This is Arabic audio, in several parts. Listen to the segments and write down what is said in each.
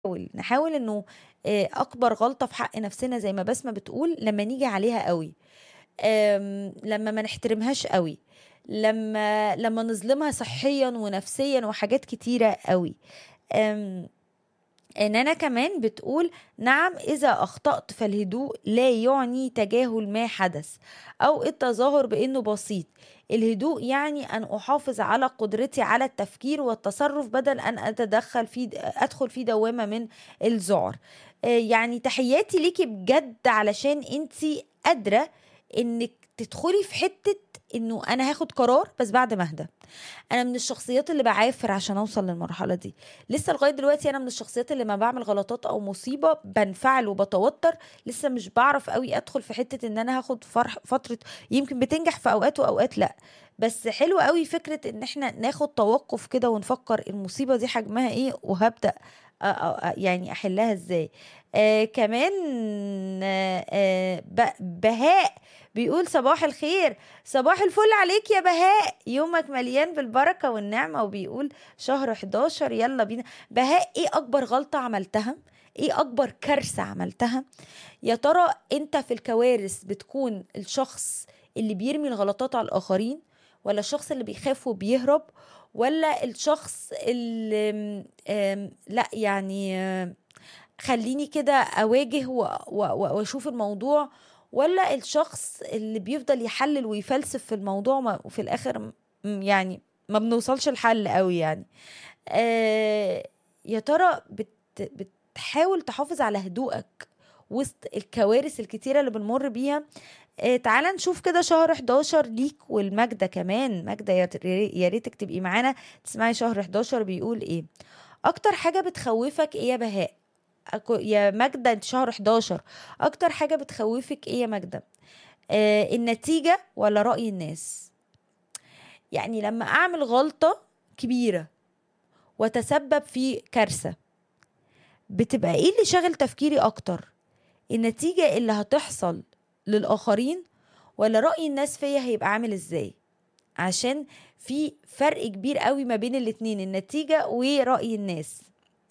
نحاول إنه أكبر غلطة في حق نفسنا زي ما بسمة بتقول لمّا نيجي عليها أوي، لمّا ما نحترمهاش أوي، لمّا نظلمها صحيًا ونفسيًا وحاجات كتيرة أوي. آمم إننا كمان بتقول نعم إذا أخطأت فالهدوء لا يعني تجاهل ما حدث أو التظاهر بأنه بسيط. الهدوء يعني أن أحافظ على قدرتي على التفكير والتصرف بدل أن أدخل في دوامة من الذعر. يعني تحياتي ليكي بجد علشان انتي قادرة انك تدخلي في حتة انه انا هاخد قرار بس بعد ما اهدى. انا من الشخصيات اللي بعافر عشان اوصل للمرحله دي. لسه لغايه دلوقتي انا من الشخصيات اللي ما بعمل غلطات او مصيبه بنفعل وبتوتر. لسه مش بعرف قوي ادخل في حته ان انا هاخد فتره. يمكن بتنجح في اوقات واوقات لا. بس حلو قوي فكره ان احنا ناخد توقف كده ونفكر المصيبه دي حجمها ايه وهبدا يعني احلها ازاي. كمان بهاء بيقول صباح الخير. صباح الفل عليك يا بهاء، يومك مليان بالبركة والنعمة. وبيقول شهر 11 يلا بينا. بهاء، ايه اكبر غلطة عملتها؟ ايه اكبر كارثة عملتها؟ يا ترى انت في الكوارث بتكون الشخص اللي بيرمي الغلطات على الاخرين، ولا الشخص اللي بيخاف وبيهرب، ولا الشخص اللي لا يعني خليني كده اواجه واشوف الموضوع، ولا الشخص اللي بيفضل يحلل ويفلسف في الموضوع وفي الاخر يعني ما بنوصلش الحل قوي يعني. يا ترى بتحاول تحافظ على هدوءك وسط الكوارث الكتيرة اللي بنمر بيها؟ تعالى نشوف كده شهر 11 ليك والماجدة كمان. ماجدة يا ريتك تبقي معانا تسمعي شهر 11 بيقول ايه. اكتر حاجة بتخوفك ايه يا بهاء؟ يا ماجدة انت شهر 11، اكتر حاجة بتخوفك ايه يا ماجدة؟ النتيجة ولا رأي الناس؟ يعني لما اعمل غلطة كبيرة وتسبب في كارثة، بتبقى ايه اللي شاغل تفكيري اكتر؟ النتيجة اللي هتحصل للآخرين، ولا رأي الناس فيا هيبقى عامل ازاي؟ عشان في فرق كبير قوي ما بين الاتنين، النتيجة ورأي الناس.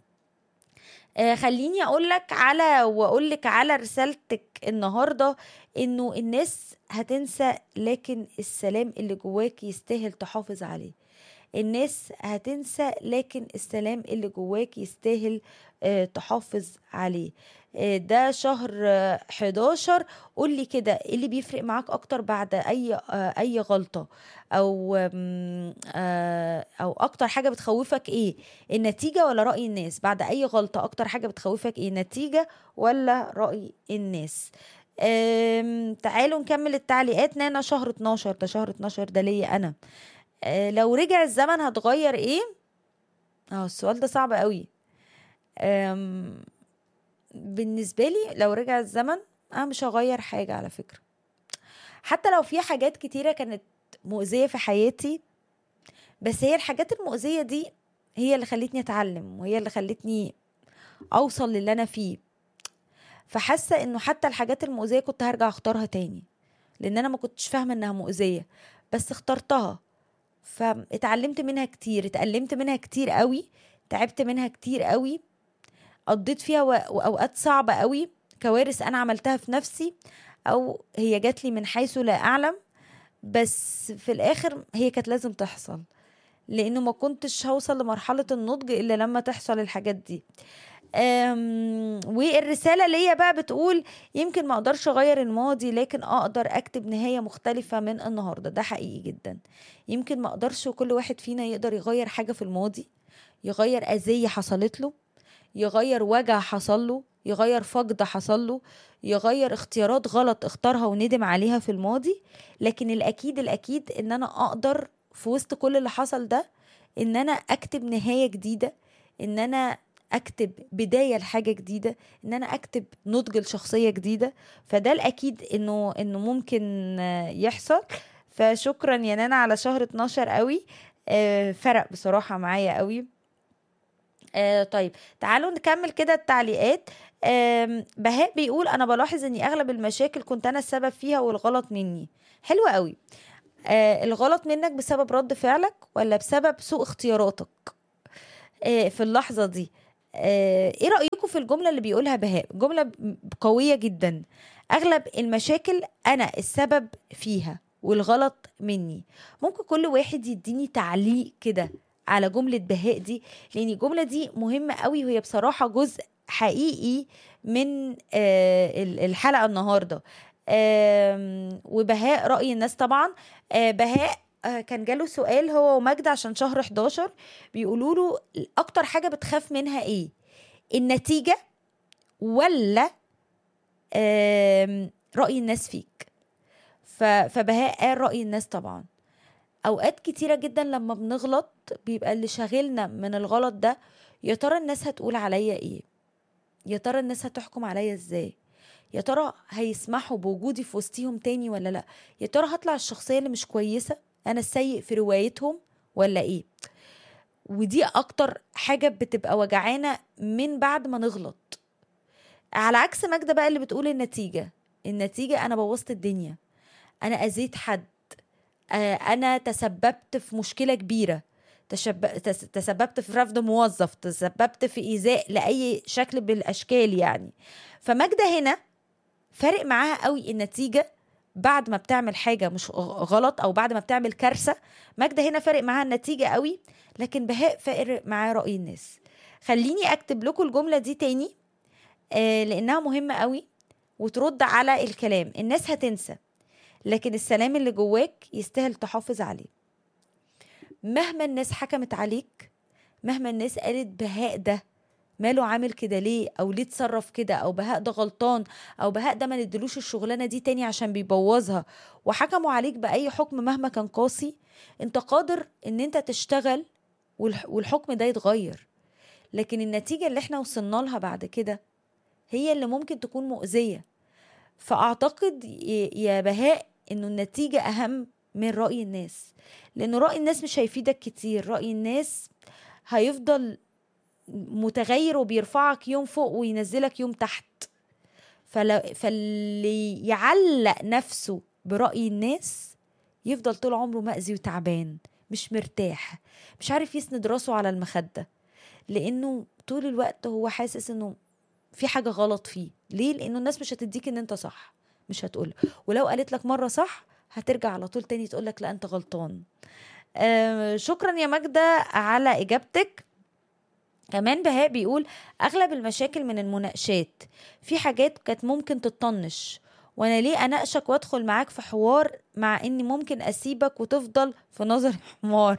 خليني اقولك على رسالتك النهاردة، انه الناس هتنسى لكن السلام اللي جواك يستاهل تحافظ عليه. الناس هتنسى لكن السلام اللي جواك يستاهل تحافظ عليه. ده شهر 11. قولي كده ايه اللي بيفرق معاك اكتر بعد اي غلطة، او اكتر حاجة بتخوفك ايه؟ النتيجة ولا رأي الناس؟ بعد اي غلطة اكتر حاجة بتخوفك ايه، النتيجة ولا رأي الناس؟ تعالوا نكمل التعليقات. نانا شهر 12، ده شهر 12 ده ليا انا. لو رجع الزمن هتغير ايه؟ السؤال ده صعب قوي. أم، بالنسبة لي لو رجع الزمن انا مش هغير حاجة على فكرة. حتى لو في حاجات كتيرة كانت مؤذية في حياتي، بس هي الحاجات المؤذية دي هي اللي خلتني اتعلم، وهي اللي خلتني اوصل للي انا فيه. فحاسة انه حتى الحاجات المؤذية كنت هرجع اختارها تاني، لان انا ما كنتش فاهمة انها مؤذية بس اخترتها. فاتعلمت منها كتير، اتألمت منها كتير قوي، تعبت منها كتير قوي، قضيت فيها اوقات صعبة قوي، كوارث انا عملتها في نفسي او هي جات لي من حيث لا اعلم. بس في الاخر هي كانت لازم تحصل، لانه ما كنتش هوصل لمرحلة النضج الا لما تحصل الحاجات دي. والرسالة ليا بقى بتقول يمكن ما اقدرش اغير الماضي، لكن اقدر اكتب نهاية مختلفة من النهاردة. ده حقيقي جدا. يمكن ما اقدرش، وكل واحد فينا يقدر يغير حاجة في الماضي، يغير اذية حصلت له، يغير وجع حصل له، يغير فقد حصل له، يغير اختيارات غلط اختارها وندم عليها في الماضي. لكن الاكيد الاكيد ان انا اقدر في وسط كل اللي حصل ده ان انا اكتب نهاية جديدة، ان انا اكتب بداية لحاجة جديدة، ان انا اكتب نضج لشخصية جديدة. فده الاكيد انه ممكن يحصل. فشكرا يا نانا على شهر 12 قوي. فرق بصراحة معايا قوي. طيب تعالوا نكمل كده التعليقات. بهاء بيقول انا بلاحظ اني اغلب المشاكل كنت انا السبب فيها والغلط مني. حلو قوي. الغلط منك بسبب رد فعلك ولا بسبب سوء اختياراتك في اللحظة دي؟ ايه رأيكم في الجملة اللي بيقولها بهاء؟ جملة قوية جدا. اغلب المشاكل انا السبب فيها والغلط مني. ممكن كل واحد يديني تعليق كده على جملة بهاء دي، لان الجملة دي مهمة قوي، وهي بصراحة جزء حقيقي من الحلقة النهاردة. وبهاء رأي الناس طبعا. بهاء كان جاله سؤال هو وماجدة عشان شهر 11، بيقولوا له اكتر حاجة بتخاف منها ايه، النتيجة ولا رأي الناس فيك؟ فبهاء قال رأي الناس طبعا. اوقات كتيرة جدا لما بنغلط بيبقى اللي شاغلنا من الغلط ده، يا ترى الناس هتقول عليا ايه، يا ترى الناس هتحكم عليا ازاي، يا ترى هيسمحوا بوجودي في وسطهم تاني ولا لا، يا ترى هطلع الشخصية اللي مش كويسة، انا السيء في روايتهم ولا ايه. ودي اكتر حاجة بتبقى وجعانة من بعد ما نغلط. على عكس ماجدة بقى اللي بتقول النتيجة انا بوظت الدنيا، انا اذيت حد، انا تسببت في مشكلة كبيرة، تسببت في رفض موظف، تسببت في ايذاء لاي شكل بالاشكال يعني. فماجدة هنا فارق معاها قوي النتيجة بعد ما بتعمل حاجة مش غلط، او بعد ما بتعمل كارثة. ماجدة هنا فارق معاها النتيجة قوي، لكن بهاء فارق معاه رأي الناس. خليني اكتب لكم الجملة دي تاني لانها مهمة قوي وترد على الكلام. الناس هتنسى، لكن السلام اللي جواك يستاهل تحافظ عليه. مهما الناس حكمت عليك، مهما الناس قالت بهاء ده ماله عامل كده ليه، او ليه اتصرف كده، او بهاء ده غلطان، او بهاء ده ما ندلوش الشغلانه دي تاني عشان بيبوظها، وحكموا عليك باي حكم مهما كان قاسي، انت قادر ان انت تشتغل والحكم ده يتغير. لكن النتيجه اللي احنا وصلنا لها بعد كده هي اللي ممكن تكون مؤذيه. فاعتقد يا بهاء انه النتيجه اهم من رأي الناس، لأن رأي الناس مش هيفيدك كتير. رأي الناس هيفضل متغير وبيرفعك يوم فوق وينزلك يوم تحت. فاللي يعلق نفسه برأي الناس يفضل طول عمره مأذي وتعبان، مش مرتاح، مش عارف يسند راسه على المخدة، لأنه طول الوقت هو حاسس انه في حاجة غلط فيه. ليه؟ لأنه الناس مش هتديك ان انت صح، مش هتقول. ولو قالت لك مرة صح هترجع على طول تاني تقول لك لا انت غلطان. شكرا يا ماجدة على إجابتك. كمان بهاء بيقول أغلب المشاكل من المناقشات، في حاجات كانت ممكن تطنش، وأنا ليه أناقشك وأدخل معاك في حوار مع إني ممكن أسيبك وتفضل في نظري حمار.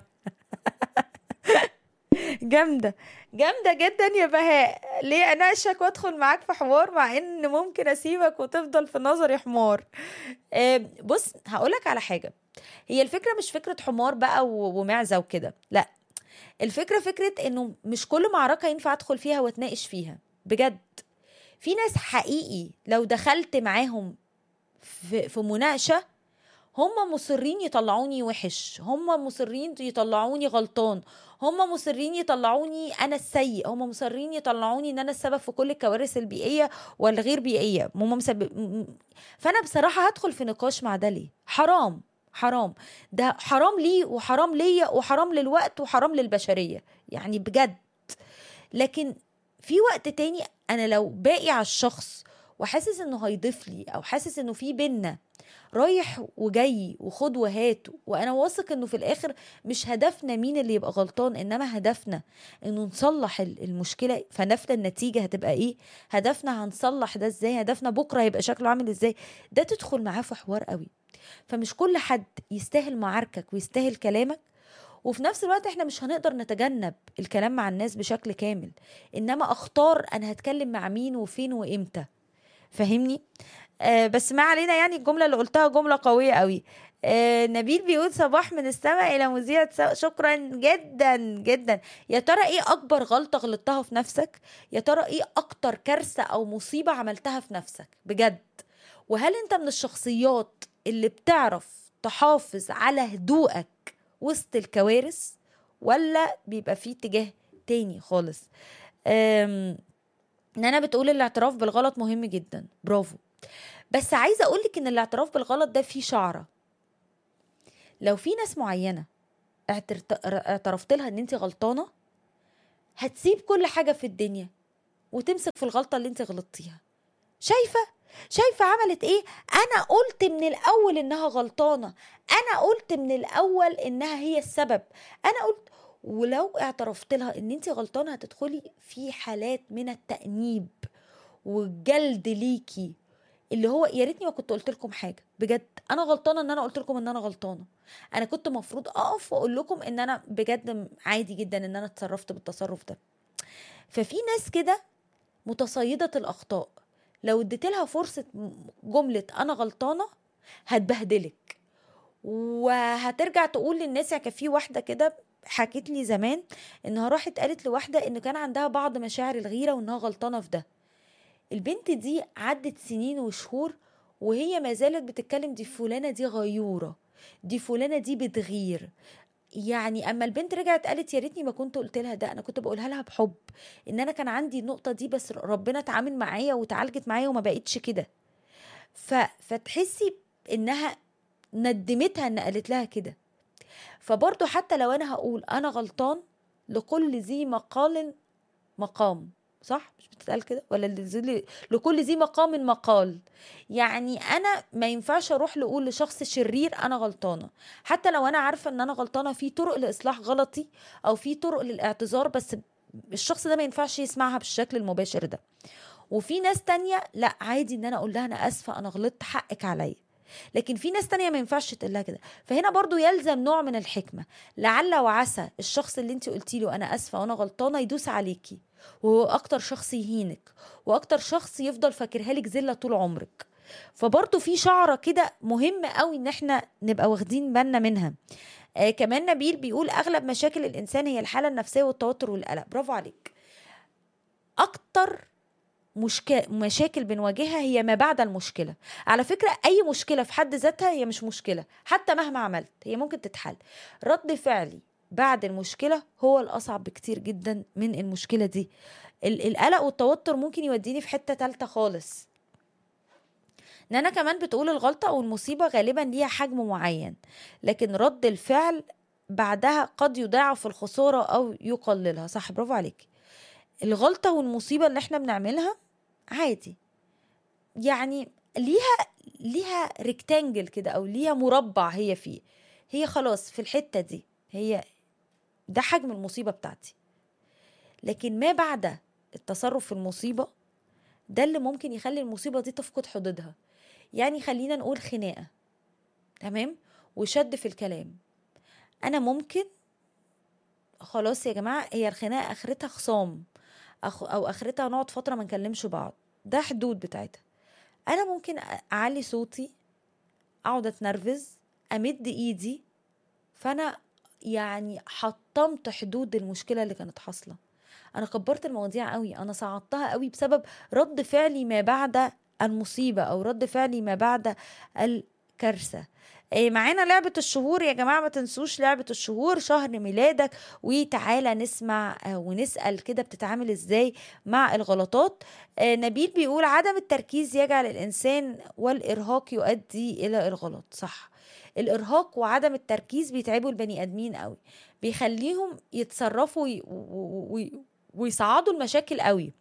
جامدة، جامدة جدا يا بهاء. ليه أناقشك وأدخل معاك في حوار مع إن ممكن أسيبك وتفضل في نظري حمار؟ بص هقولك على حاجة. هي الفكرة مش فكرة حمار بقى ومعزة وكده، لا. الفكرة فكرة انه مش كل معركة ينفع ادخل فيها واتناقش فيها بجد. في ناس حقيقي لو دخلت معاهم في مناقشة هم مصرين يطلعوني وحش، هم مصرين يطلعوني غلطان، هم مصرين يطلعوني انا السيء، هم مصرين يطلعوني ان انا السبب في كل الكوارث البيئية والغير بيئية. فانا بصراحة هدخل في نقاش مع ده ليه؟ حرام، حرام. ده حرام ليه وحرام ليا وحرام للوقت وحرام للبشرية يعني بجد. لكن في وقت تاني انا لو باقي على الشخص وحاسس انه هيضيف لي، او حاسس انه في بينا رايح وجاي وخد وهات، وانا واثق انه في الاخر مش هدفنا مين اللي يبقى غلطان، انما هدفنا انه نصلح المشكلة. فنفنا النتيجة هتبقى ايه، هدفنا هنصلح ده ازاي، هدفنا بكرة هيبقى شكله عامل ازاي، ده تدخل معاه في حوار قوي. فمش كل حد يستاهل معاركك ويستاهل كلامك. وفي نفس الوقت احنا مش هنقدر نتجنب الكلام مع الناس بشكل كامل، انما اختار انا هتكلم مع مين وفين وامتى. فهمني؟ بس ما علينا، يعني الجملة اللي قلتها جملة قوية قوي. نبيل بيقول صباح من السماء إلى مذيع. شكرا جدا جدا. يا ترى ايه أكبر غلطة غلطتها في نفسك؟ يا ترى ايه أكتر كارثة أو مصيبة عملتها في نفسك بجد؟ وهل انت من الشخصيات اللي بتعرف تحافظ على هدوءك وسط الكوارث، ولا بيبقى فيه اتجاه تاني خالص؟ ان انا بتقول الاعتراف بالغلط مهم جدا، برافو. بس عايزه اقولك ان الاعتراف بالغلط ده فيه شعره. لو في ناس معينه اعترفت لها ان انت غلطانه، هتسيب كل حاجة في الدنيا وتمسك في الغلطة اللي انت غلطتيها. شايفة عملت ايه؟ انا قلت من الاول انها غلطانة، انا قلت من الاول انها هي السبب، انا قلت. ولو اعترفت لها ان انت غلطانة هتدخلي في حالات من التأنيب والجلد ليكي، اللي هو يا ريتني ما كنت قلت لكم حاجة، بجد انا غلطانة ان انا قلت لكم ان انا غلطانة، انا كنت مفروض اقف واقول لكم ان انا بجد عادي جدا ان انا اتصرفت بالتصرف ده. ففي ناس كده متصيدة الأخطاء، لو اديت لها فرصة جملة أنا غلطانة هتبهدلك، وهترجع تقول للناس. يعني كان في واحدة كده حكيت لي زمان إنها راحت قالت لواحدة إن كان عندها بعض مشاعر الغيرة وإنها غلطانة في ده. البنت دي عدت سنين وشهور وهي ما زالت بتتكلم، دي فلانة دي غيورة، دي فلانة دي بتغير. يعني اما البنت رجعت قالت يا ريتني ما كنت قلت لها ده، انا كنت بقولها لها بحب، ان انا كان عندي النقطه دي بس ربنا اتعامل معايا وتعالجت معايا وما بقتش كده. فتحسي انها ندمتها ان قالت لها كده. فبرضو حتى لو انا هقول انا غلطان، لكل ذي مقال مقام، صح مش بتتقال كده؟ ولا لكل ذي مقام مقال. يعني انا ما ينفعش اروح اقول لشخص شرير انا غلطانه، حتى لو انا عارفه ان انا غلطانه في طرق لاصلاح غلطي او في طرق للاعتذار، بس الشخص ده ما ينفعش يسمعها بالشكل المباشر ده. وفي ناس تانية لا عادي ان انا اقول لها انا اسفه انا غلطت حقك عليا، لكن في ناس تانية ما ينفعش تقول لها كده. فهنا برضو يلزم نوع من الحكمة، لعل وعسى الشخص اللي انت قلتي له انا اسفة وانا غلطانة يدوس عليكي، وهو اكتر شخص يهينك واكتر شخص يفضل فاكرها لك ذلة طول عمرك. فبرضو في شعرة كده مهمة قوي ان احنا نبقى واخدين بالنا منها. كمان نبيل بيقول اغلب مشاكل الانسان هي الحالة النفسية والتوتر والقلق. برافو عليك. اكتر مشاكل بنواجهها هي ما بعد المشكلة. على فكرة أي مشكلة في حد ذاتها هي مش مشكلة، حتى مهما عملت هي ممكن تتحل. رد فعلي بعد المشكلة هو الأصعب بكتير جدا من المشكلة دي. القلق والتوتر ممكن يوديني في حتة تالتة خالص. نانا كمان بتقول الغلطة أو المصيبة غالبا ليها حجم معين، لكن رد الفعل بعدها قد يضاعف الخسارة أو يقللها. صح برافو عليك. الغلطة والمصيبة اللي احنا بنعملها عادي، يعني ليها ريكتانجل كده او ليها مربع هي فيه، هي خلاص في الحتة دي، هي ده حجم المصيبة بتاعتي. لكن ما بعد التصرف في المصيبة ده اللي ممكن يخلي المصيبة دي تفقد حدودها. يعني خلينا نقول خناقة، تمام، وشد في الكلام. انا ممكن خلاص يا جماعة هي الخناقة اخرتها خصام او اخرتها نقعد فترة ما نكلمش بعض، ده حدود بتاعتها. انا ممكن اعلي صوتي، اقعد اتنرفز، امد ايدي، فانا يعني حطمت حدود المشكلة اللي كانت حاصلة. انا كبرت المواضيع قوي، انا صعدتها قوي بسبب رد فعلي ما بعد المصيبة او رد فعلي ما بعد الكارثة. معانا لعبة الشهور يا جماعة، ما تنسوش لعبة الشهور، شهر ميلادك وتعالى نسمع ونسأل كده بتتعامل ازاي مع الغلطات. نبيل بيقول عدم التركيز يجعل الإنسان والإرهاق يؤدي إلى الغلط. صح، الإرهاق وعدم التركيز بيتعبوا البني آدمين قوي، بيخليهم يتصرفوا ويصعدوا المشاكل قوي.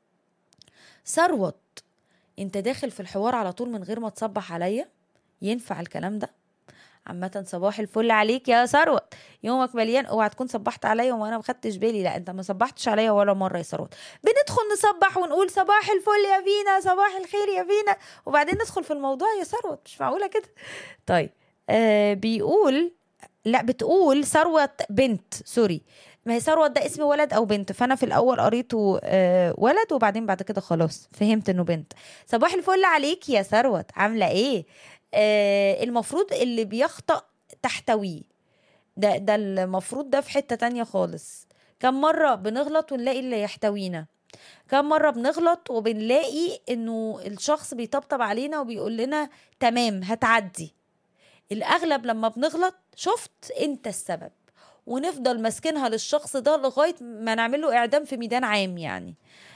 ثروت، انت داخل في الحوار على طول من غير ما تصبح عليا؟ ينفع الكلام ده؟ عامة صباح الفل عليك يا ثروت، يومك مليان. اوعى تكون صبحت عليا وانا ما خدتش بالي. لا انت ما صبحتش عليا ولا مرة يا ثروت. بندخل نصبح ونقول صباح الفل يا فينا، صباح الخير يا فينا، وبعدين ندخل في الموضوع يا ثروت، مش معقولة كده. طيب بيقول لا، بتقول ثروت بنت، سوري، ما هي ثروت ده اسم ولد او بنت، فانا في الاول قريته ولد وبعدين بعد كده خلاص فهمت انه بنت. صباح الفل عليك يا ثروت، عامله ايه؟ المفروض اللي بيخطأ تحتويه، ده المفروض ده في حتة تانية خالص. كم مرة بنغلط ونلاقي اللي يحتوينا؟ كم مرة بنغلط وبنلاقي انه الشخص بيطبطب علينا وبيقول لنا تمام هتعدي؟ الاغلب لما بنغلط شفت انت السبب، ونفضل ماسكينها للشخص ده لغاية ما نعمله اعدام في ميدان عام يعني.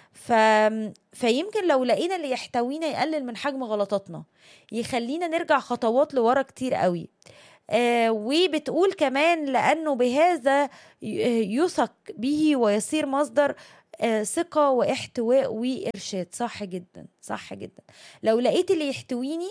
فيمكن لو لقينا اللي يحتوينا يقلل من حجم غلطاتنا، يخلينا نرجع خطوات لورا كتير قوي. وبتقول كمان لأنه بهذا يثق به ويصير مصدر ثقة واحتواء وإرشاد. صح جدا، صح جدا. لو لقيت اللي يحتويني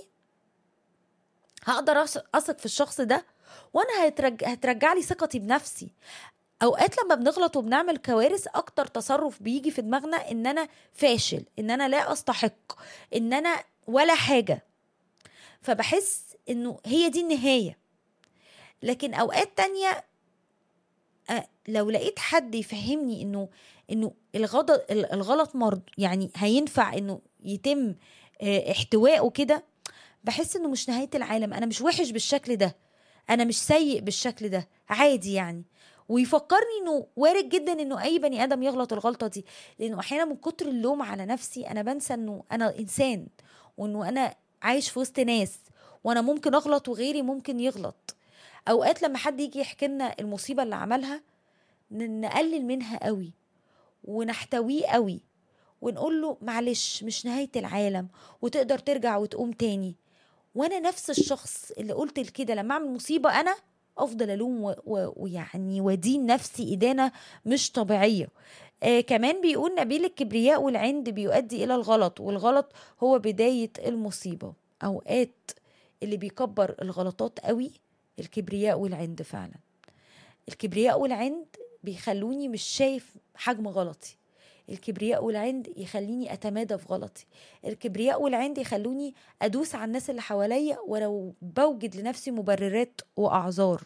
هقدر أثق في الشخص ده، وأنا هترجع لي ثقتي بنفسي. اوقات لما بنغلط وبنعمل كوارث اكتر تصرف بيجي في دماغنا ان انا فاشل، ان انا لا استحق، ان انا ولا حاجة، فبحس انه هي دي النهاية. لكن اوقات تانية لو لقيت حد يفهمني انه الغلط مرض، يعني هينفع انه يتم احتوائه كده، بحس انه مش نهاية العالم، انا مش وحش بالشكل ده، انا مش سيء بالشكل ده، عادي يعني. ويفكرني انه وارد جدا انه اي بني ادم يغلط الغلطة دي، لانه احيانا من كتر اللوم على نفسي انا بنسى انه انا انسان، وانه انا عايش في وسط ناس، وانا ممكن اغلط وغيري ممكن يغلط. اوقات لما حد يجي يحكي لنا المصيبة اللي عملها نقلل منها قوي ونحتويه قوي، ونقول له معلش مش نهاية العالم، وتقدر ترجع وتقوم تاني. وانا نفس الشخص اللي قلت كده لما اعمل مصيبة انا افضل الوم ويعني ودين نفسي ادانة مش طبيعية. كمان بيقول نبيل الكبرياء والعند بيؤدي الى الغلط، والغلط هو بداية المصيبة. اوقات اللي بيكبر الغلطات قوي الكبرياء والعند فعلا. الكبرياء والعند بيخلوني مش شايف حجم غلطي، الكبرياء والعند يخليني أتمادى في غلطي، الكبرياء والعند يخلوني أدوس على الناس اللي حواليا ولو بوجد لنفسي مبررات وأعذار.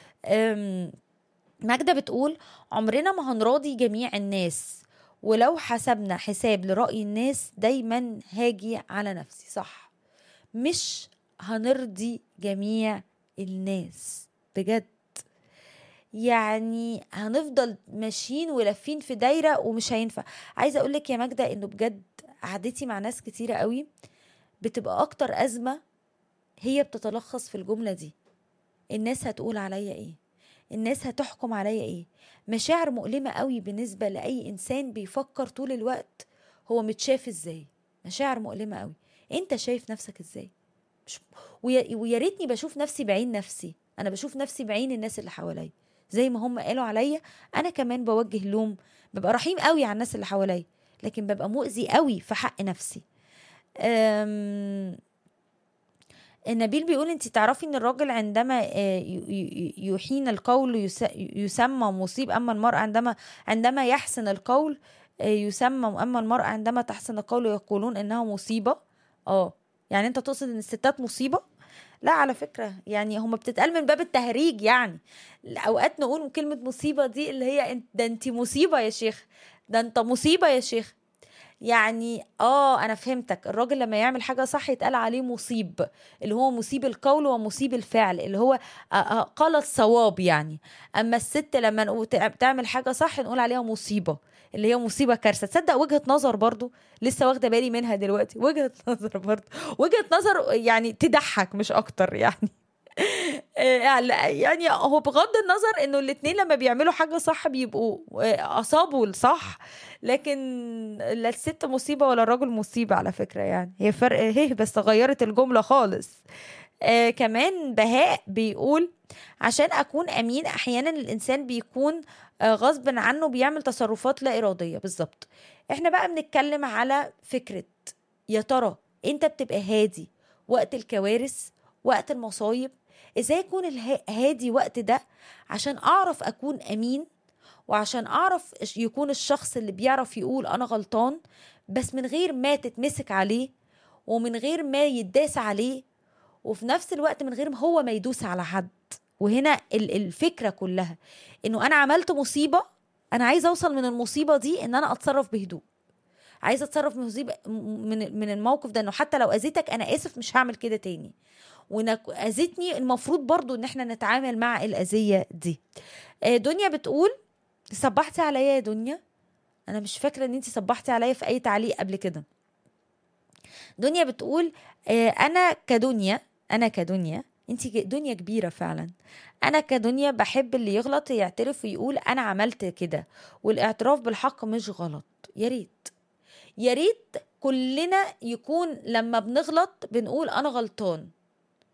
ماجدة بتقول عمرنا ما هنراضي جميع الناس، ولو حسبنا حساب لرأي الناس دايما هاجي على نفسي. صح، مش هنرضي جميع الناس بجد، يعني هنفضل ماشيين ولفين في دايرة ومش هينفع. عايزة اقولك يا ماجدة انه بجد قعدتي مع ناس كتيرة قوي بتبقى اكتر ازمة هي بتتلخص في الجملة دي: الناس هتقول عليا ايه، الناس هتحكم عليا ايه. مشاعر مؤلمة قوي بالنسبة لأي انسان بيفكر طول الوقت هو متشاف ازاي. مشاعر مؤلمة قوي. انت شايف نفسك ازاي؟ مش ويا ريتني بشوف نفسي بعين نفسي، انا بشوف نفسي بعين الناس اللي حواليا. زي ما هم قالوا عليا انا كمان بوجه لوم، ببقى رحيم قوي على الناس اللي حواليا لكن ببقى مؤذي قوي في حق نفسي. النبيل بيقول انت تعرفي ان الراجل عندما يحين القول يسمى مصيب، اما المرأة عندما يحسن القول يسمى، اما المرأة عندما تحسن القول يقولون انها مصيبة. يعني انت تقصد ان الستات مصيبة؟ لا على فكرة، يعني هما بتتقال من باب التهريج، يعني اوقات نقول كلمة مصيبة دي اللي هي ده انت مصيبة يا شيخ، ده انت مصيبة يا شيخ. يعني انا فهمتك، الراجل لما يعمل حاجة صح يتقال عليه مصيب، اللي هو مصيب القول ومصيب الفعل، اللي هو قال الصواب يعني. اما الست لما تعمل حاجة صح نقول عليها مصيبة، اللي هي مصيبة كارثة. تصدق وجهة نظر برضو لسه واخدة بالي منها دلوقتي، وجهة نظر برضو، وجهة نظر يعني تضحك مش اكتر يعني. يعني هو بغض النظر انه الاتنين لما بيعملوا حاجة صح بيبقوا اصابوا الصح، لكن لا الست مصيبة ولا الراجل مصيبة على فكرة، يعني هي فرق بس غيرت الجملة خالص. كمان بهاء بيقول عشان أكون أمين أحيانا الإنسان بيكون غصب عنه بيعمل تصرفات لا إرادية. بالظبط، احنا بقى بنتكلم على فكرة يا ترى انت بتبقى هادي وقت الكوارث، وقت المصايب؟ ازاي اكون الهادي وقت ده عشان اعرف اكون امين، وعشان اعرف يكون الشخص اللي بيعرف يقول انا غلطان بس من غير ما تتمسك عليه، ومن غير ما يداس عليه، وفي نفس الوقت من غير ما هو ما يدوس على حد. وهنا الفكرة كلها انه انا عملت مصيبة، انا عايزة اوصل من المصيبة دي ان انا اتصرف بهدوء، عايزة اتصرف مصيبة من الموقف ده انه حتى لو اذيتك انا اسف مش هعمل كده تاني، وانك اذيتني المفروض برضو ان احنا نتعامل مع الاذية دي. دنيا بتقول صبحتي عليا يا دنيا، انا مش فاكرة ان انتي صبحتي عليا في اي تعليق قبل كده. دنيا بتقول انا كدنيا انتي دنيا كبيرة فعلا، انا كدنيا بحب اللي يغلط يعترف ويقول انا عملت كده، والاعتراف بالحق مش غلط. يا ريت يا ريت كلنا يكون لما بنغلط بنقول انا غلطان.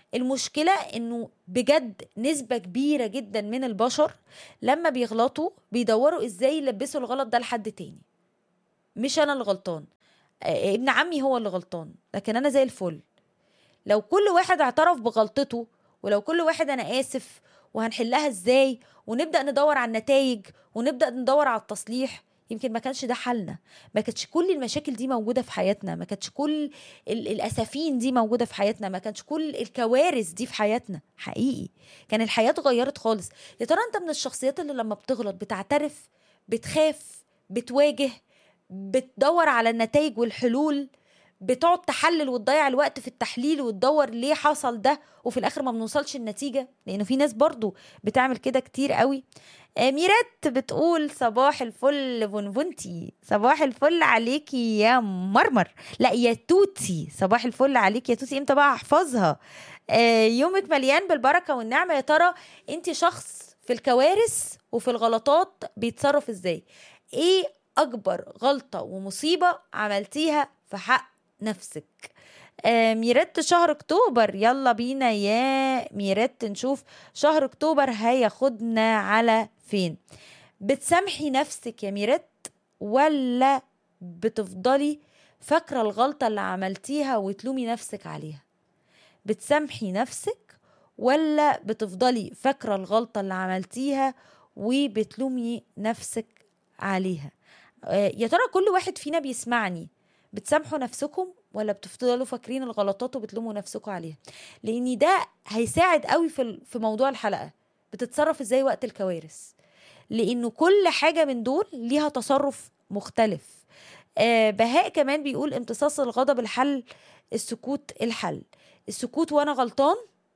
المشكلة انه بجد نسبة كبيرة جدا من البشر لما بيغلطوا بيدوروا ازاي يلبسوا الغلط ده لحد تاني. مش انا اللي غلطان، ابن عمي هو اللي غلطان، لكن انا زي الفل. لو كل واحد اعترف بغلطته، ولو كل واحد انا اسف وهنحلها ازاي، ونبدأ ندور على النتائج ونبدأ ندور على التصليح، يمكن ما كانش ده حلنا. ما كانتش كل المشاكل دي موجودة في حياتنا، ما كانتش كل الأسافين دي موجودة في حياتنا، ما كانتش كل الكوارث دي في حياتنا حقيقي. كان الحياة اتغيرت خالص. يا ترى انت من الشخصيات اللي لما بتغلط بتعترف، بتخاف، بتواجه، بتدور على النتائج والحلول، بتقعد تحلل وتضيع الوقت في التحليل وتدور ليه حصل ده وفي الاخر ما بنوصلش النتيجة؟ لانه في ناس برضو بتعمل كده كتير قوي. ميرات بتقول صباح الفل فونفونتي، صباح الفل عليكي يا مرمر، لا يا توتي، صباح الفل عليكي يا توتي. امتى بقى احفظها؟ يومك مليان بالبركة والنعمة. يا ترى انت شخص في الكوارث وفي الغلطات بيتصرف ازاي؟ ايه اكبر غلطة ومصيبة عملتيها في حق نفسك؟ ميرات شهر اكتوبر، يلا بينا يا ميرات نشوف شهر اكتوبر هياخدنا على فين. بتسامحي نفسك يا ميرات ولا بتفضلي فاكرة الغلطة اللي عملتيها وتلومي نفسك عليها؟ بتسامحي نفسك ولا بتفضلي فاكرة الغلطة اللي عملتيها وبتلومي نفسك عليها؟ يا ترى كل واحد فينا بيسمعني، بتسامحوا نفسكم ولا بتفضلوا فاكرين الغلطات وبتلوموا نفسكم عليها؟ لان ده هيساعد قوي في موضوع الحلقة، بتتصرف ازاي وقت الكوارث، لانه كل حاجة من دول ليها تصرف مختلف. بهاء كمان بيقول امتصاص الغضب الحل، السكوت الحل. السكوت وانا غلطان،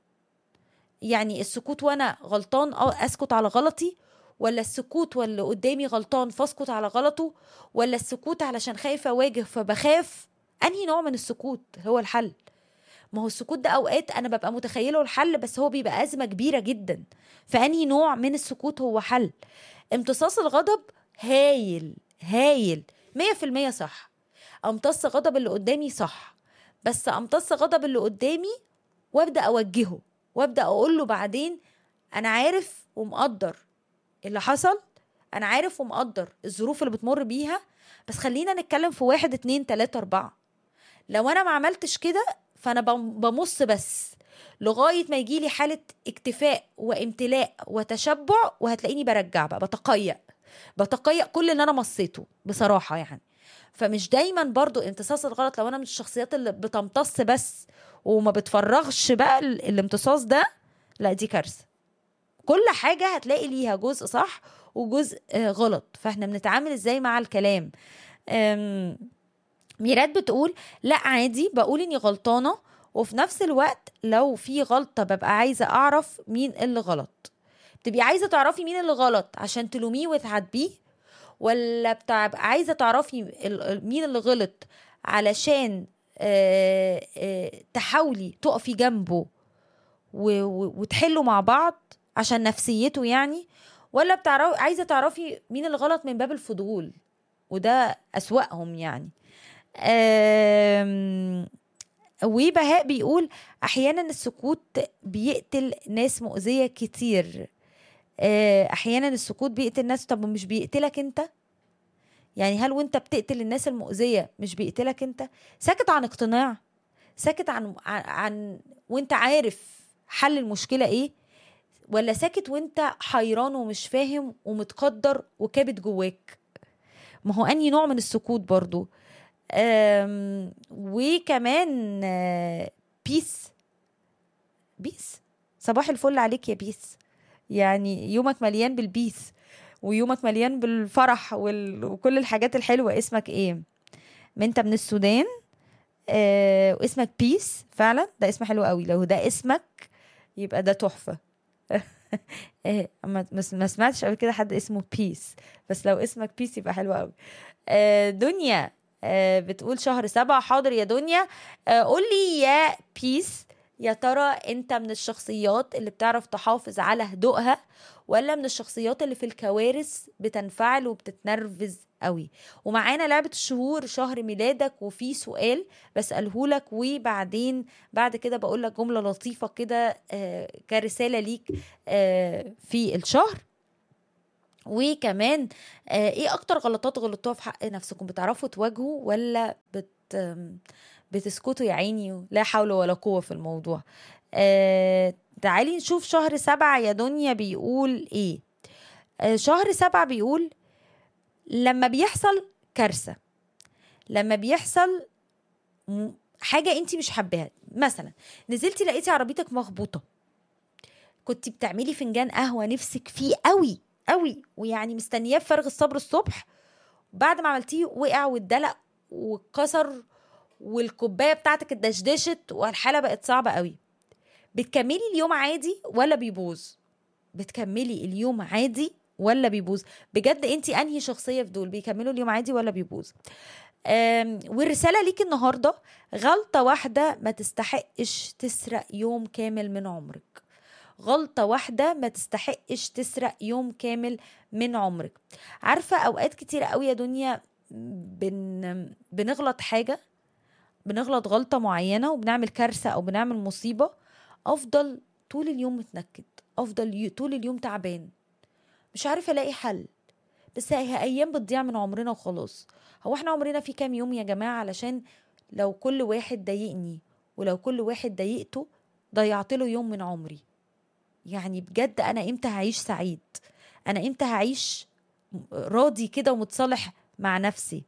يعني السكوت وانا غلطان اسكت على غلطي، ولا السكوت واللي قدامي غلطان فاسكت على غلطه، ولا السكوت علشان خايفة اواجه فبخاف؟ انهي نوع من السكوت هو الحل؟ ما هو السكوت ده اوقات انا ببقى متخيله الحل بس هو بيبقى ازمة كبيرة جدا، فانهي نوع من السكوت هو حل؟ امتصاص الغضب هايل هايل 100% صح. امتص غضب اللي قدامي صح، بس امتص غضب اللي قدامي وابدا اوجهه وابدا اقول له بعدين انا عارف ومقدر اللي حصل، انا عارف ومقدر الظروف اللي بتمر بيها، بس خلينا نتكلم في 1 2 3 4. لو انا ما عملتش كده فانا بمص بس لغاية ما يجيلي حالة اكتفاء وامتلاء وتشبع، وهتلاقيني برجع بقى بتقيأ كل اللي انا مصيته بصراحة يعني. فمش دايما برضو امتصاص الغلط، لو انا من الشخصيات اللي بتمتص بس وما بتفرغش بقى الامتصاص ده، لا دي كارثة. كل حاجة هتلاقي ليها جزء صح وجزء غلط، فاحنا بنتعامل ازاي مع الكلام. ميرات بتقول لا عادي بقول اني غلطانة، وفي نفس الوقت لو في غلطة ببقى عايزة اعرف مين اللي غلط. بتبقي عايزة تعرفي مين اللي غلط عشان تلوميه وتعاتبيه، ولا بتبقى عايزة تعرفي مين اللي غلط علشان تحاولي تقفي جنبه وتحلوا مع بعض عشان نفسيته يعني؟ ولا عايزة تعرفي مين اللي غلط من باب الفضول، وده أسوأهم يعني. وبهاء بيقول أحيانا السكوت بيقتل ناس مؤذية كتير. أحيانا السكوت بيقتل ناس. طب مش بيقتلك أنت؟ يعني هل وانت بتقتل الناس المؤذية مش بيقتلك أنت؟ ساكت عن اقتناع، ساكت عن وانت عارف حل المشكلة ايه، ولا ساكت وانت حيران ومش فاهم ومتقدر وكابت جواك؟ ما هو انهي نوع من السكوت برضو. وكمان بيس صباح الفل عليك يا بيس، يعني يومك مليان بالبيس ويومك مليان بالفرح وكل الحاجات الحلوة. اسمك ايه؟ انت من السودان. واسمك بيس فعلا، ده اسم حلو قوي. لو ده اسمك يبقى ده تحفة. ما سمعتش قبل كده حد اسمه بيس، بس لو اسمك بيس يبقى حلو قوي. دنيا بتقول شهر 7. حاضر يا دنيا. قولي يا بيس يا ترى انت من الشخصيات اللي بتعرف تحافظ على هدوءها، ولا من الشخصيات اللي في الكوارث بتنفعل وبتتنرفز قوي؟ ومعانا لعبة الشهور، شهر ميلادك، وفي سؤال بسأله لك، وبعدين بعد كده بقول لك جملة لطيفة كده كرسالة ليك في الشهر. وكمان ايه اكتر غلطات غلطوها في حق نفسكم؟ بتعرفوا تواجهوا ولا بتسكتوا يا عيني؟ لا حول ولا قوة في الموضوع. تعالي نشوف شهر 7 يا دنيا بيقول ايه. شهر 7 بيقول لما بيحصل كارثة، لما بيحصل حاجة انتي مش حباها، مثلا نزلتي لقيتي عربيتك مخبوطة، كنتي بتعملي فنجان قهوة نفسك فيه قوي قوي، ويعني مستنياه بفارغ الصبر الصبح، بعد ما عملتيه وقع واتدلق واتكسر والكوبايه بتاعتك اتدشدشت والحاله بقت صعبه قوي. بتكملي اليوم عادي ولا بيبوظ؟ بتكملي اليوم عادي ولا بيبوظ؟ بجد انتي انهي شخصيه في دول؟ بيكملوا اليوم عادي ولا بيبوظ؟ والرساله ليك النهارده، غلطه واحده ما تستحقش تسرق يوم كامل من عمرك. غلطة واحدة ما تستحقش تسرق يوم كامل من عمرك. عارفة أوقات كتير قوي يا دنيا بنغلط حاجة، بنغلط غلطة معينة وبنعمل كارثة أو بنعمل مصيبة، أفضل طول اليوم متنكد، أفضل طول اليوم تعبان، مش عارفة ألاقي حل. بس هي أيام بتضيع من عمرنا وخلاص. هو احنا عمرنا في كام يوم يا جماعة؟ علشان لو كل واحد ضايقني ولو كل واحد ضايقته ضيعت له يوم من عمري. يعني بجد أنا إمتى هعيش سعيد؟ أنا إمتى هعيش راضي كده ومتصالح مع نفسي؟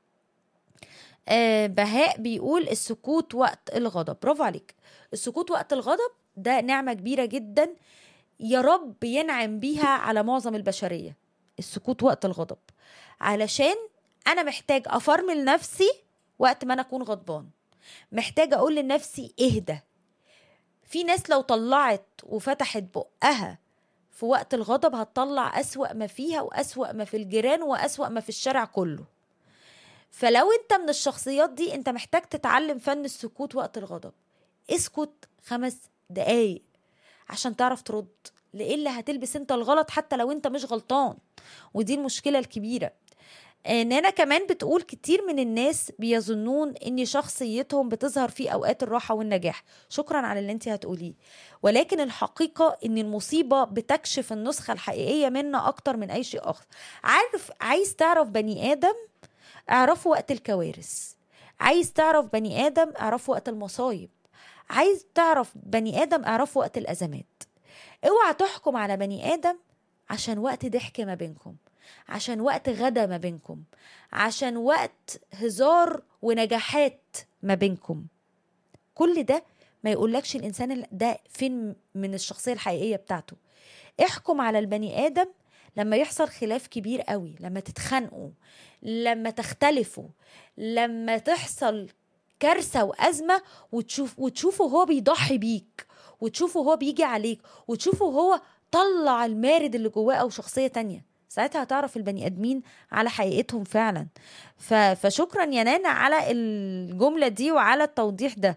بهاء بيقول السكوت وقت الغضب. برافو عليك. السكوت وقت الغضب ده نعمة كبيرة جدا، يا رب ينعم بيها على معظم البشرية. السكوت وقت الغضب، علشان أنا محتاج أفرمل نفسي وقت ما أنا أكون غضبان، محتاج أقول لنفسي اهدى. في ناس لو طلعت وفتحت بقها في وقت الغضب هتطلع أسوأ ما فيها وأسوأ ما في الجيران وأسوأ ما في الشارع كله. فلو انت من الشخصيات دي، انت محتاج تتعلم فن السكوت وقت الغضب. اسكت 5 دقايق عشان تعرف ترد، لإلا هتلبس انت الغلط حتى لو انت مش غلطان. ودي المشكلة الكبيرة. نانا كمان بتقول كتير من الناس بيظنون ان شخصيتهم بتظهر في اوقات الراحة والنجاح. شكرا على اللي انت هتقوليه، ولكن الحقيقة ان المصيبة بتكشف النسخة الحقيقية منا اكتر من اي شيء اخر. عايز تعرف بني ادم؟ اعرفه وقت الكوارث. عايز تعرف بني آدم؟ اعرفه وقت المصايب. عايز تعرف بني آدم؟ اعرفه وقت الأزمات. اوعى تحكم على بني آدم عشان وقت ضحك ما بينكم، عشان وقت غدا ما بينكم، عشان وقت هزار ونجاحات ما بينكم. كل ده ما يقولكش الإنسان ده فين من الشخصية الحقيقية بتاعته. احكم على البني آدم لما يحصل خلاف كبير قوي، لما تتخانقوا، لما تختلفوا، لما تحصل كارثة وأزمة وتشوفه هو بيضحي بيك، وتشوفه هو بيجي عليك، وتشوفه هو طلع المارد اللي جواه أو شخصية تانية. ساعتها هتعرف البني آدمين على حقيقتهم فعلا. فشكرا يا نانا على الجملة دي وعلى التوضيح ده.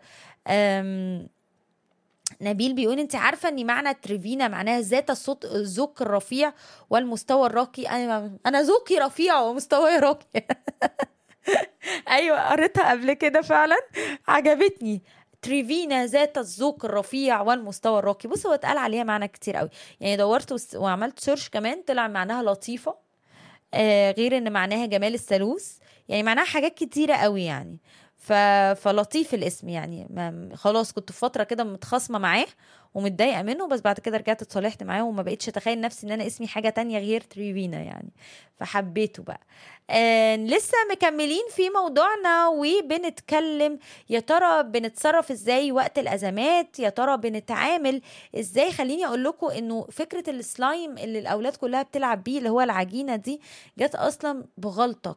نبيل بيقول انت عارفه ان معنى تريفينا معناها ذات الصوت الذوق الرفيع والمستوى الراقي؟ انا ذوقي رفيع ومستواي راقي. ايوه قريتها قبل كده فعلا، عجبتني. تريفينا ذات الذوق الرفيع والمستوى الراقي. بص هو اتقال عليها معنى كتير قوي، يعني دورت وعملت سيرش كمان طلع معناها لطيفه، غير ان معناها جمال الثالوث، يعني معناها حاجات كتيره قوي يعني. فلطيف الاسم يعني. خلاص كنت في فتره كده متخاصمه معاه ومتضايقه منه، بس بعد كده رجعت اتصالحت معاه وما بقيتش اتخيل نفسي ان انا اسمي حاجه تانية غير تريفينا يعني. فحبيته بقى. لسه مكملين في موضوعنا وبنتكلم يا ترى بنتصرف ازاي وقت الازمات، يا ترى بنتعامل ازاي. خليني اقول لكم انه فكره السلايم اللي الاولاد كلها بتلعب بيه اللي هو العجينه دي جت اصلا بغلطه.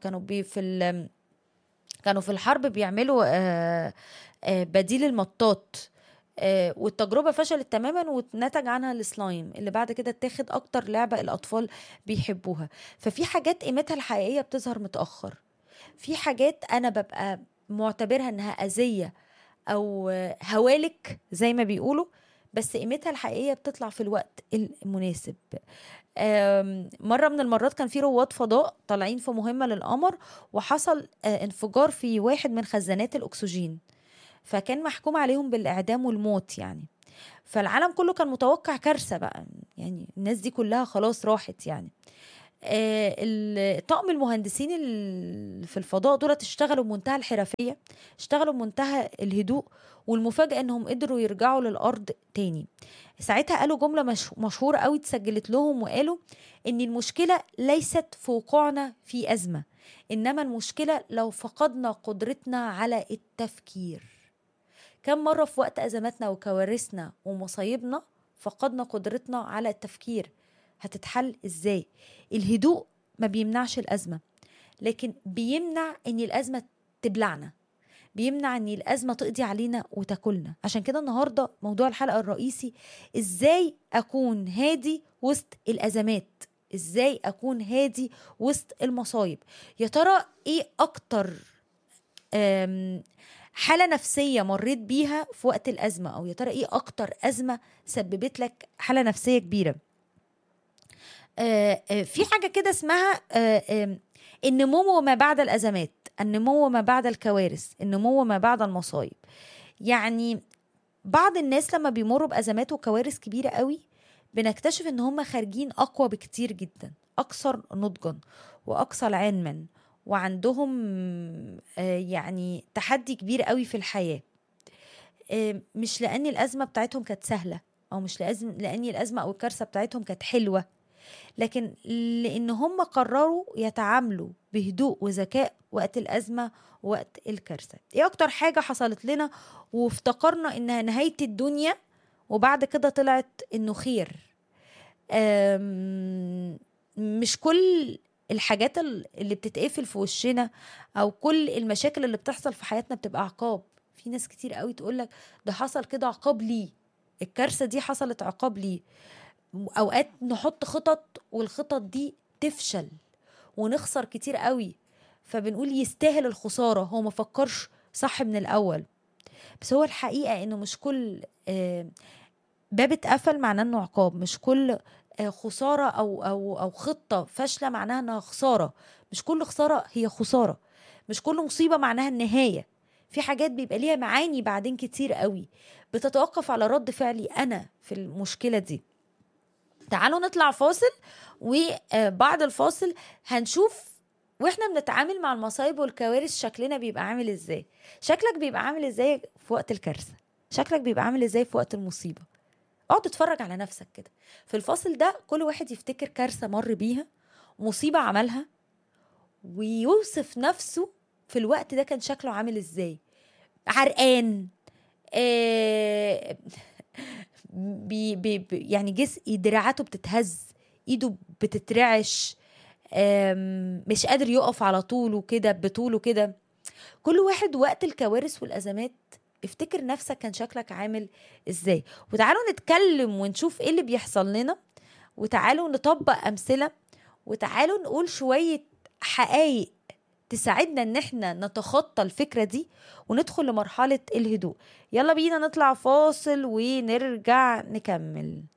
كانوا في الحرب بيعملوا بديل المطاط، والتجربة فشلت تماما ونتج عنها السلايم اللي بعد كده اتاخد اكتر لعبة الاطفال بيحبوها. ففي حاجات قيمتها الحقيقية بتظهر متأخر، في حاجات انا ببقى معتبرها انها اذية او هوالك زي ما بيقولوا، بس قيمتها الحقيقية بتطلع في الوقت المناسب. مرة من المرات كان في رواد فضاء طالعين في مهمة للقمر، وحصل انفجار في واحد من خزانات الأكسجين، فكان محكوم عليهم بالإعدام والموت يعني. فالعالم كله كان متوقع كارثة بقى، يعني الناس دي كلها خلاص راحت يعني. طاقم المهندسين اللي في الفضاء دول اشتغلوا بمنتهى الحرفية، اشتغلوا بمنتهى الهدوء، والمفاجأة انهم قدروا يرجعوا للأرض تاني. ساعتها قالوا جملة مشهورة قوي اتسجلت لهم، وقالوا ان المشكلة ليست في وقوعنا في أزمة، إنما المشكلة لو فقدنا قدرتنا على التفكير. كم مرة في وقت أزماتنا وكوارثنا ومصايبنا فقدنا قدرتنا على التفكير؟ هتتحل ازاي؟ الهدوء ما بيمنعش الأزمة، لكن بيمنع ان الأزمة تبلعنا، بيمنع ان الأزمة تقضي علينا وتاكلنا. عشان كده النهاردة موضوع الحلقة الرئيسي ازاي أكون هادي وسط الأزمات، ازاي أكون هادي وسط المصايب. يا ترى ايه أكتر حالة نفسية مريت بيها في وقت الأزمة، أو يا ترى إيه أكتر أزمة سببت لك حالة نفسية كبيرة؟ في حاجة كده اسمها النمو ما بعد الأزمات، النمو ما بعد الكوارث، النمو ما بعد المصايب. يعني بعض الناس لما بيمروا بأزمات وكوارث كبيرة قوي بنكتشف ان هم خارجين أقوى بكتير جدا، أكثر نضجا وأكثر علما، وعندهم يعني تحدي كبير قوي في الحياة. مش لأن الأزمة بتاعتهم كانت سهلة، أو مش لأن الأزمة أو الكارثة بتاعتهم كانت حلوة، لكن لأن هم قرروا يتعاملوا بهدوء وذكاء وقت الأزمة ووقت الكارثة. ايه أكتر حاجة حصلت لنا وافتكرنا إنها نهاية الدنيا وبعد كده طلعت إنه خير؟ مش كل الحاجات اللي بتتقفل في وشنا أو كل المشاكل اللي بتحصل في حياتنا بتبقى عقاب. في ناس كتير قوي تقولك ده حصل كده عقاب ليه، الكارثة دي حصلت عقاب ليه. اوقات نحط خطط والخطط دي تفشل ونخسر كتير قوي، فبنقول يستاهل الخسارة، هو ما فكرش صح من الاول. بس هو الحقيقة انه مش كل باب اتقفل معناه انه عقاب، مش كل خسارة او خطة فاشلة معناها انها خسارة، مش كل خسارة هي خسارة، مش كل مصيبة معناها النهاية. في حاجات بيبقى ليها معاني بعدين كتير قوي، بتتوقف على رد فعلي انا في المشكلة دي. تعالوا نطلع فاصل، وبعد الفاصل هنشوف واحنا بنتعامل مع المصايب والكوارث شكلنا بيبقى عامل ازاي. شكلك بيبقى عامل ازاي في وقت الكارثة؟ شكلك بيبقى عامل ازاي في وقت المصيبة؟ اقعد تتفرج على نفسك كده. في الفاصل ده كل واحد يفتكر كارثة مر بيها، مصيبة عملها، ويوصف نفسه في الوقت ده كان شكله عامل ازاي. عرقان، يعني دراعاته بتتهز، ايده بتترعش، مش قادر يقف على طوله كده بطوله كده. كل واحد وقت الكوارث والأزمات افتكر نفسك كان شكلك عامل ازاي. وتعالوا نتكلم ونشوف ايه اللي بيحصل لنا، وتعالوا نطبق أمثلة، وتعالوا نقول شوية حقائق تساعدنا ان احنا نتخطى الفكرة دي وندخل لمرحلة الهدوء. يلا بينا نطلع فاصل ونرجع نكمل.